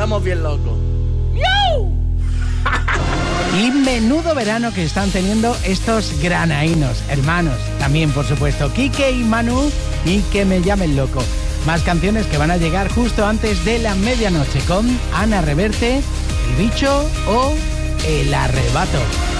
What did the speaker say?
pasamos bien locos. Y menudo verano que están teniendo estos granaínos, hermanos. También, por supuesto, Quique y Manu, y que me llamen loco. Más canciones que van a llegar justo antes de la medianoche con Ana Reverte, El Bicho o El Arrebato.